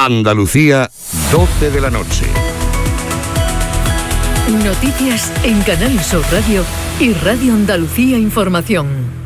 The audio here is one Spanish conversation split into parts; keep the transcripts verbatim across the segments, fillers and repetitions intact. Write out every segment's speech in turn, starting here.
Andalucía, doce de la noche. Noticias en Canal Sur Radio y Radio Andalucía Información.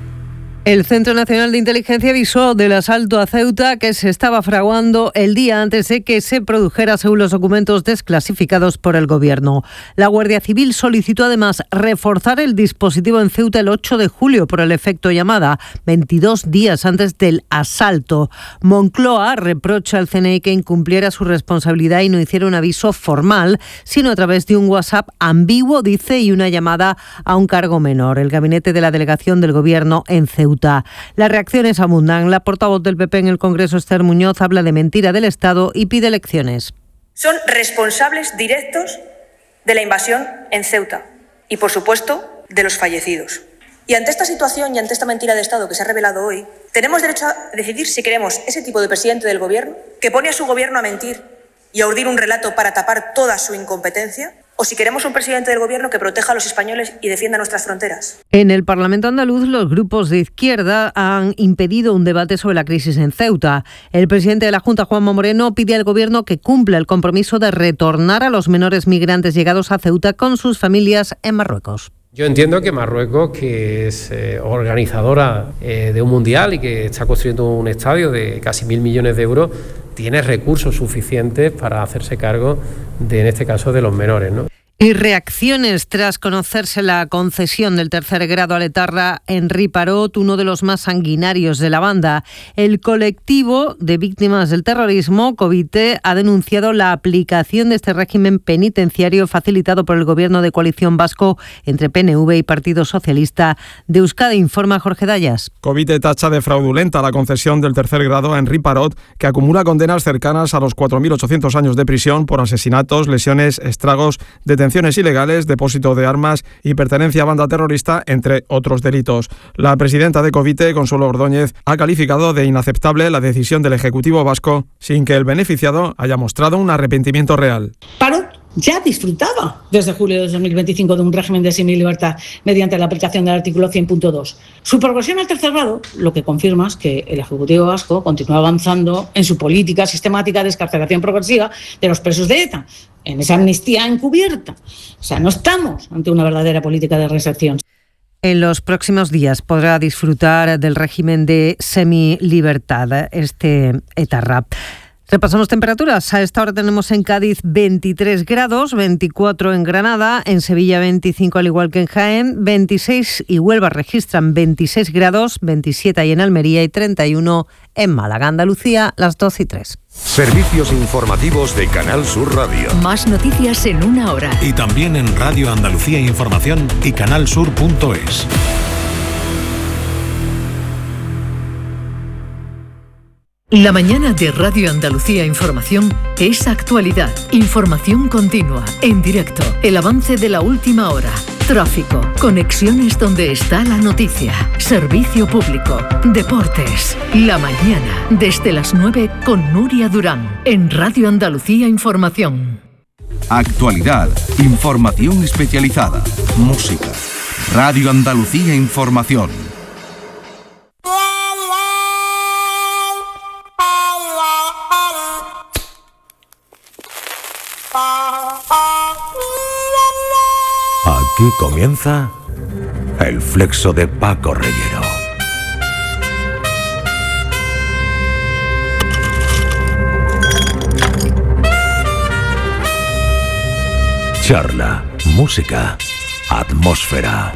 El Centro Nacional de Inteligencia avisó del asalto a Ceuta que se estaba fraguando el día antes de que se produjera, según los documentos desclasificados por el Gobierno. La Guardia Civil solicitó además reforzar el dispositivo en Ceuta el ocho de julio por el efecto llamada, veintidós días antes del asalto. Moncloa reprocha al C N I que incumpliera su responsabilidad y no hiciera un aviso formal, sino a través de un WhatsApp ambiguo, dice, y una llamada a un cargo menor. El gabinete de la delegación del Gobierno en Ceuta. Las reacciones abundan. La portavoz del P P en el Congreso, Esther Muñoz, habla de mentira del Estado y pide elecciones. Son responsables directos de la invasión en Ceuta y, por supuesto, de los fallecidos. Y ante esta situación y ante esta mentira de Estado que se ha revelado hoy, tenemos derecho a decidir si queremos ese tipo de presidente del Gobierno que pone a su Gobierno a mentir y a urdir un relato para tapar toda su incompetencia, o si queremos un presidente del Gobierno que proteja a los españoles y defienda nuestras fronteras. En el Parlamento andaluz, los grupos de izquierda han impedido un debate sobre la crisis en Ceuta. El presidente de la Junta, Juanma Moreno, pide al Gobierno que cumpla el compromiso de retornar a los menores migrantes llegados a Ceuta con sus familias en Marruecos. Yo entiendo que Marruecos, que es eh, organizadora eh, de un mundial y que está construyendo un estadio de casi mil millones de euros, tiene recursos suficientes para hacerse cargo de, en este caso, de los menores, ¿no? Y reacciones tras conocerse la concesión del tercer grado a Letarra en Riparot, uno de los más sanguinarios de la banda. El colectivo de víctimas del terrorismo, COVITE, ha denunciado la aplicación de este régimen penitenciario facilitado por el Gobierno de coalición vasco entre P N V y Partido Socialista de Euskadi, informa Jorge Dayas. COVITE tacha de fraudulenta la concesión del tercer grado en Riparot, que acumula condenas cercanas a los cuatro mil ochocientos años de prisión por asesinatos, lesiones, estragos, detenciones ilegales, depósito de armas y pertenencia a banda terrorista, entre otros delitos. La presidenta de COVITE, Consuelo Ordóñez, ha calificado de inaceptable la decisión del Ejecutivo vasco sin que el beneficiado haya mostrado un arrepentimiento real. Parot ya disfrutaba desde julio de dos mil veinticinco de un régimen de semilibertad mediante la aplicación del artículo cien punto dos. Su progresión al tercer grado lo que confirma es que el Ejecutivo vasco continúa avanzando en su política sistemática de excarcelación progresiva de los presos de ETA, en esa amnistía encubierta. O sea, no estamos ante una verdadera política de reinserción. En los próximos días podrá disfrutar del régimen de semilibertad este etarra. Repasamos temperaturas. A esta hora tenemos en Cádiz veintitrés grados, veinticuatro en Granada, en Sevilla veinticinco al igual que en Jaén, veintiséis y Huelva registran veintiséis grados, veintisiete ahí en Almería y treinta y uno en Málaga. Andalucía, las doce y tres. Servicios informativos de Canal Sur Radio. Más noticias en una hora. Y también en Radio Andalucía Información y canalsur punto es. La mañana de Radio Andalucía Información es actualidad, información continua, en directo, el avance de la última hora, tráfico, conexiones donde está la noticia, servicio público, deportes. La mañana, desde las nueve con Nuria Durán, en Radio Andalucía Información. Actualidad, información especializada, música. Radio Andalucía Información. Aquí comienza el flexo de Paco Reyero. Charla, música, atmósfera.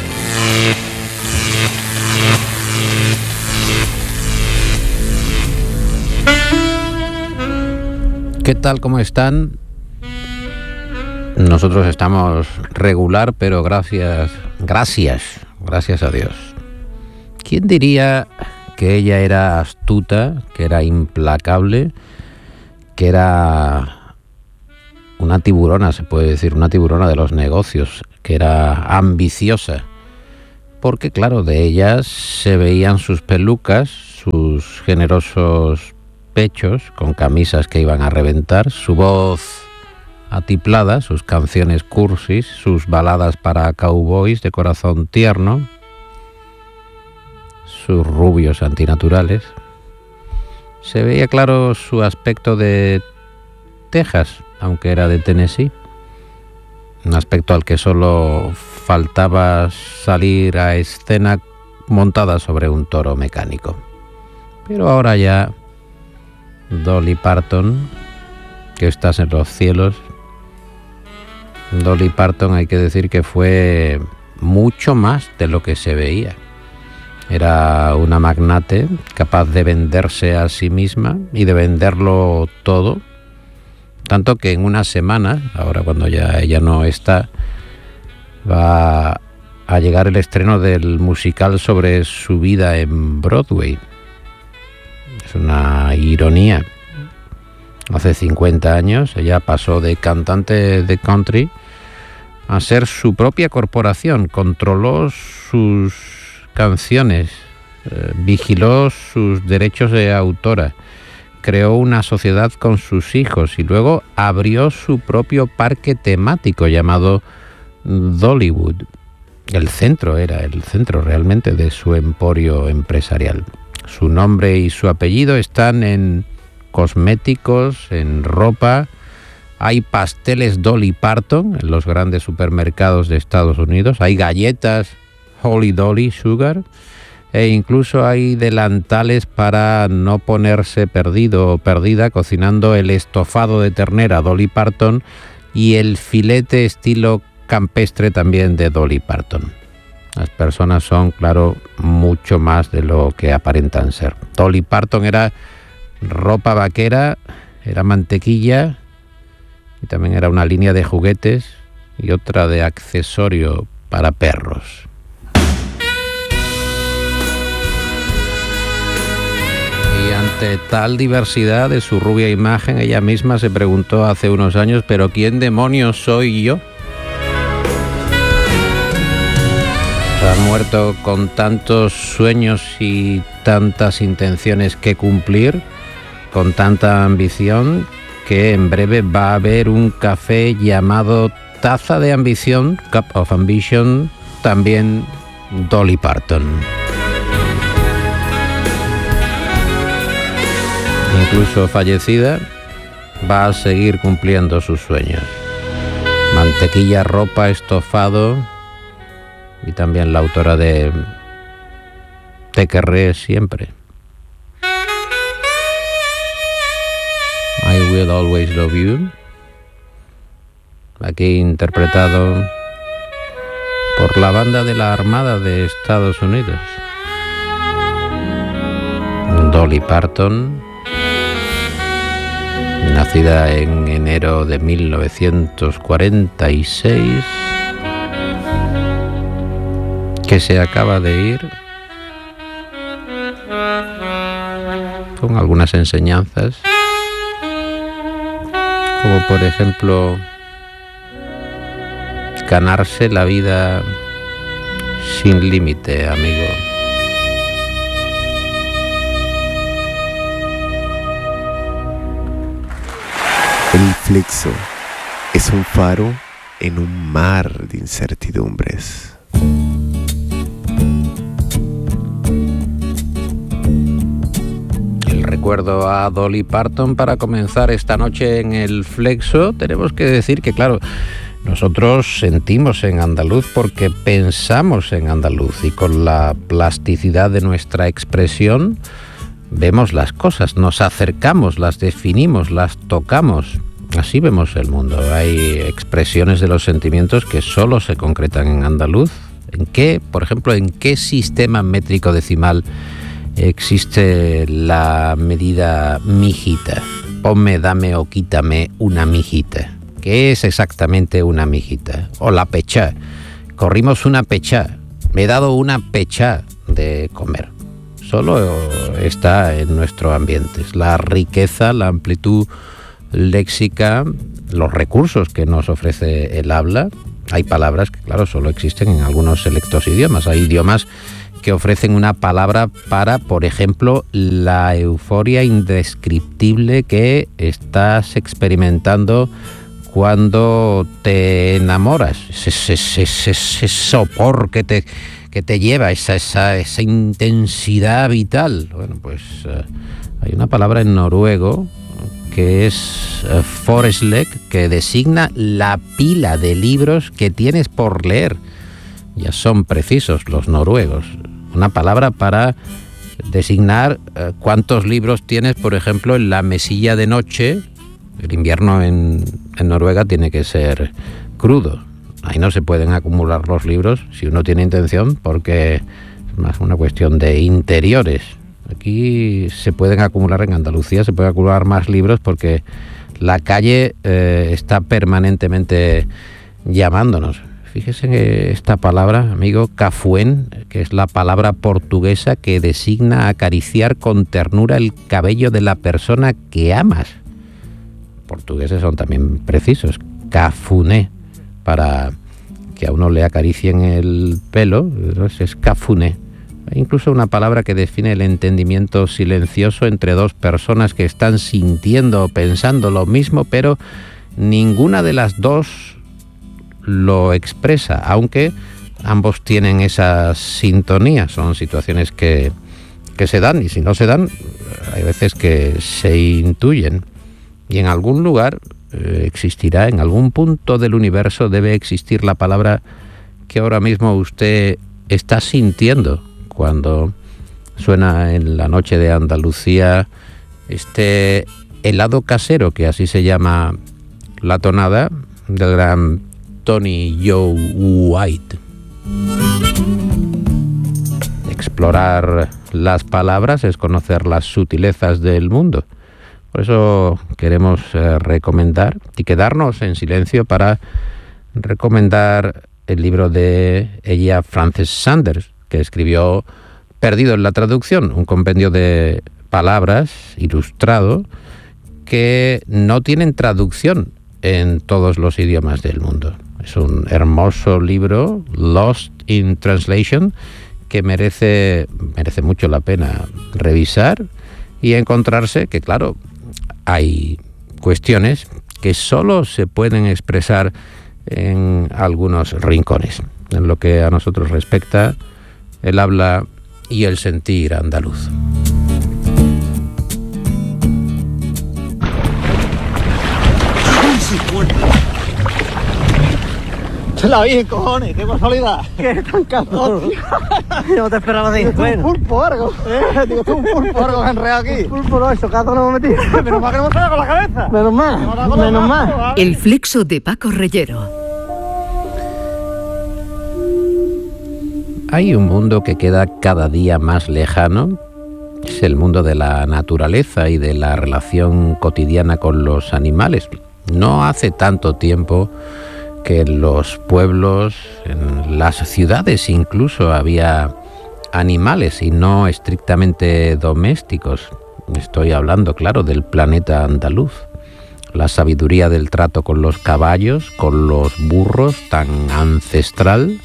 ¿Qué tal? ¿Cómo están? Nosotros estamos regular, pero gracias, gracias, gracias a Dios. ¿Quién diría que ella era astuta, que era implacable, que era una tiburona, se puede decir, una tiburona de los negocios, que era ambiciosa? Porque claro, de ellas se veían sus pelucas, sus generosos pechos con camisas que iban a reventar, su voz atiplada, sus canciones cursis, sus baladas para cowboys de corazón tierno, sus rubios antinaturales. Se veía claro su aspecto de Texas, aunque era de Tennessee. Un aspecto al que solo faltaba salir a escena montada sobre un toro mecánico. Pero ahora ya Dolly Parton, que estás en los cielos, Dolly Parton hay que decir que fue mucho más de lo que se veía. Era una magnate capaz de venderse a sí misma y de venderlo todo. Tanto que en una semana, ahora cuando ya ella no está, va a llegar el estreno del musical sobre su vida en Broadway. Es una ironía. Hace cincuenta años ella pasó de cantante de country a ser su propia corporación. Controló sus canciones, eh, vigiló sus derechos de autora, creó una sociedad con sus hijos y luego abrió su propio parque temático llamado Dollywood. El centro era el centro realmente de su emporio empresarial. Su nombre y su apellido están en cosméticos, en ropa. Hay pasteles Dolly Parton en los grandes supermercados de Estados Unidos. Hay galletas Holly Dolly Sugar. E incluso hay delantales para no ponerse perdido o perdida cocinando el estofado de ternera Dolly Parton y el filete estilo campestre también de Dolly Parton. Las personas son, claro, mucho más de lo que aparentan ser. Dolly Parton era ropa vaquera, era mantequilla y también era una línea de juguetes y otra de accesorio para perros. Y ante tal diversidad de su rubia imagen, ella misma se preguntó hace unos años, ¿pero quién demonios soy yo? Ha muerto con tantos sueños y tantas intenciones que cumplir, con tanta ambición, que en breve va a haber un café llamado Taza de Ambición, Cup of Ambition, también Dolly Parton. Incluso fallecida, va a seguir cumpliendo sus sueños. Mantequilla, ropa, estofado y también la autora de Te querré siempre. I Will Always Love You, aquí interpretado por la banda de la Armada de Estados Unidos. Dolly Parton, nacida en enero de mil novecientos cuarenta y seis, que se acaba de ir, con algunas enseñanzas, como por ejemplo ganarse la vida sin límite, amigo. El Flexo es un faro en un mar de incertidumbres. El recuerdo a Dolly Parton para comenzar esta noche en el Flexo. Tenemos que decir que, claro, nosotros sentimos en andaluz porque pensamos en andaluz y con la plasticidad de nuestra expresión vemos las cosas, nos acercamos, las definimos, las tocamos. Así vemos el mundo. Hay expresiones de los sentimientos que solo se concretan en andaluz. ¿En qué, por ejemplo, en qué sistema métrico decimal existe la medida mijita? Ponme, dame o quítame una mijita. ¿Qué es exactamente una mijita? O la pechá. Corrimos una pechá. Me he dado una pechá de comer. Solo está en nuestro ambiente. Es la riqueza, la amplitud léxica, los recursos que nos ofrece el habla. Hay palabras que, claro, solo existen en algunos selectos idiomas. Hay idiomas que ofrecen una palabra para, por ejemplo, la euforia indescriptible que estás experimentando cuando te enamoras. Ese, ese, ese, ese sopor que te... que te lleva esa, esa, esa intensidad vital. Bueno, pues uh, Hay una palabra en noruego que es uh, foreslek, que designa la pila de libros que tienes por leer. Ya son precisos los noruegos. Una palabra para designar uh, cuántos libros tienes, por ejemplo, en la mesilla de noche. El invierno en, en Noruega tiene que ser crudo. Ahí no se pueden acumular los libros si uno tiene intención, porque es más una cuestión de interiores. Aquí se pueden acumular, en Andalucía se pueden acumular más libros porque la calle eh, está permanentemente llamándonos. Fíjese en esta palabra, amigo, cafuen, que es la palabra portuguesa que designa acariciar con ternura el cabello de la persona que amas. Portugueses son también precisos. Cafuné, para que a uno le acaricien el pelo, es cafuné. Hay incluso una palabra que define el entendimiento silencioso entre dos personas que están sintiendo o pensando lo mismo, pero ninguna de las dos lo expresa, aunque ambos tienen esa sintonía. Son situaciones que, que se dan, y si no se dan, hay veces que se intuyen. Y en algún lugar eh, existirá, en algún punto del universo debe existir la palabra que ahora mismo usted está sintiendo cuando suena en la noche de Andalucía este helado casero, que así se llama la tonada del gran Tony Joe White. Explorar las palabras es conocer las sutilezas del mundo. Por eso queremos eh, recomendar y quedarnos en silencio para recomendar el libro de ella, Frances Sanders, que escribió Perdido en la traducción, un compendio de palabras ilustrado que no tienen traducción en todos los idiomas del mundo. Es un hermoso libro, Lost in Translation, que merece, merece mucho la pena revisar y encontrarse que, claro, hay cuestiones que solo se pueden expresar en algunos rincones. En lo que a nosotros respecta, el habla y el sentir andaluz. Se la vi, cojones, qué casualidad. Qué tan cabrón. Yo no te esperaba de esto. Un pulpo algo. Eh, digo, tú un pulpo algo enredado aquí. Un pulpo no, eso, gato no me metí. Menos mal que no me salga con la cabeza. Menos mal, menos mal. El flexo de Paco Reyero. Hay un mundo que queda cada día más lejano, es el mundo de la naturaleza y de la relación cotidiana con los animales. No hace tanto tiempo que en los pueblos, en las ciudades incluso, había animales y no estrictamente domésticos. Estoy hablando, claro, del planeta andaluz. La sabiduría del trato con los caballos, con los burros, tan ancestral,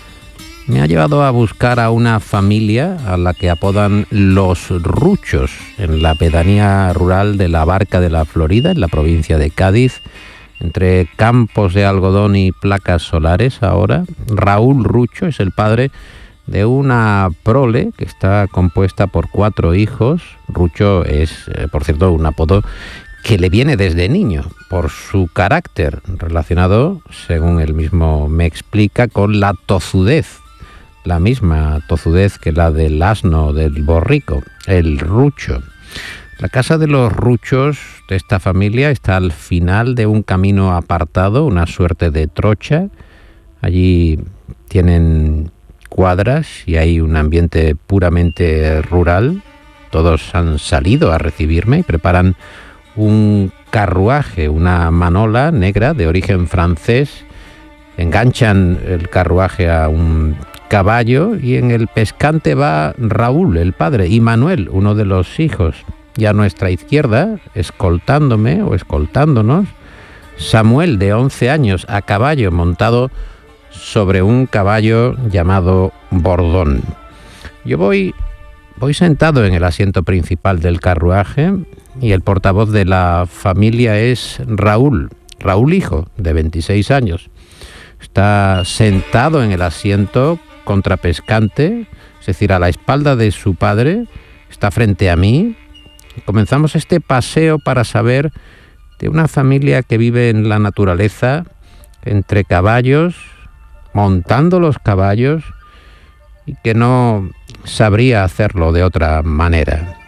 me ha llevado a buscar a una familia a la que apodan los Ruchos, en la pedanía rural de la Barca de la Florida, en la provincia de Cádiz, entre campos de algodón y placas solares. Ahora, Raúl Rucho es el padre de una prole que está compuesta por cuatro hijos. Rucho es, eh, por cierto, un apodo que le viene desde niño, por su carácter relacionado, según él mismo me explica, con la tozudez. La misma tozudez que la del asno del borrico, el rucho. La casa de los Ruchos de esta familia está al final de un camino apartado, una suerte de trocha. Allí tienen cuadras y hay un ambiente puramente rural. Todos han salido a recibirme y preparan un carruaje, una manola negra de origen francés. Enganchan el carruaje a un caballo y en el pescante va Raúl, el padre, y Manuel, uno de los hijos. Y a nuestra izquierda, escoltándome o escoltándonos, Samuel, de once años, a caballo, montado sobre un caballo llamado Bordón. Yo voy, voy sentado en el asiento principal del carruaje y el portavoz de la familia es Raúl, Raúl hijo, de veintiséis años. Está sentado en el asiento contrapescante, es decir, a la espalda de su padre, está frente a mí, Comenzamos este paseo para saber de una familia que vive en la naturaleza, entre caballos, montando los caballos, y que no sabría hacerlo de otra manera.